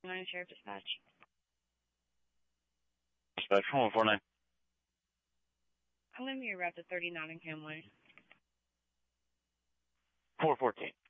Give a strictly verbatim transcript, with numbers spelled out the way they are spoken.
Nine Sheriff Dispatch. Dispatch one four nine. I'm going to be route to thirty Nottingham Way. four fourteen.